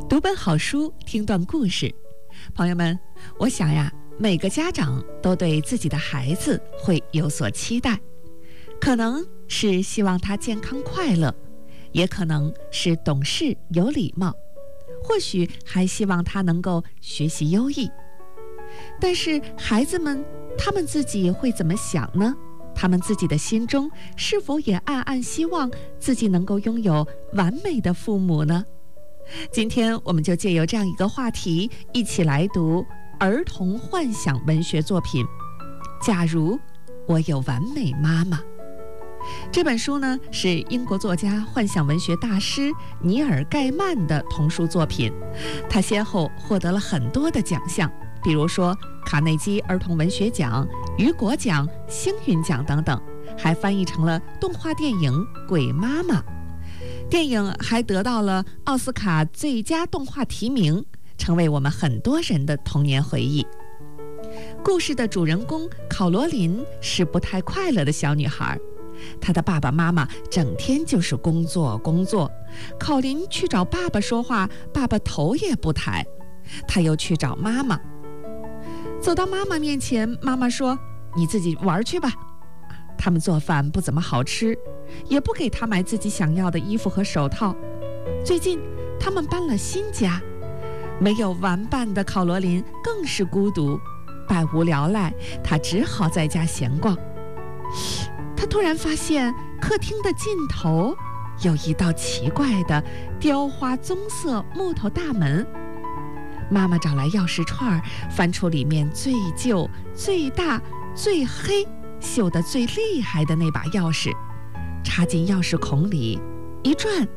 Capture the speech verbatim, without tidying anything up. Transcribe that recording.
读本好书，听段故事。朋友们，我想呀，每个家长都对自己的孩子会有所期待，可能是希望他健康快乐，也可能是懂事有礼貌，或许还希望他能够学习优异。但是孩子们，他们自己会怎么想呢？他们自己的心中是否也暗暗希望自己能够拥有完美的父母呢？今天我们就借由这样一个话题，一起来读儿童幻想文学作品《假如我有完美妈妈》。这本书呢，是英国作家、幻想文学大师尼尔·盖曼的童书作品，他先后获得了很多的奖项，比如说卡内基儿童文学奖、雨果奖、星云奖等等，还翻译成了动画电影《鬼妈妈》。电影还得到了奥斯卡最佳动画提名，成为我们很多人的童年回忆。故事的主人公考罗琳是不太快乐的小女孩，她的爸爸妈妈整天就是工作工作。考琳去找爸爸说话，爸爸头也不抬。她又去找妈妈，走到妈妈面前，妈妈说：“你自己玩去吧。”他们做饭不怎么好吃，也不给他买自己想要的衣服和手套。最近他们搬了新家，没有玩伴的考罗琳更是孤独，百无聊赖，她只好在家闲逛。她突然发现客厅的尽头有一道奇怪的雕花棕色木头大门。妈妈找来钥匙串，翻出里面最旧、最大、最黑、锈得最厉害的那把钥匙，插进钥匙孔里，一转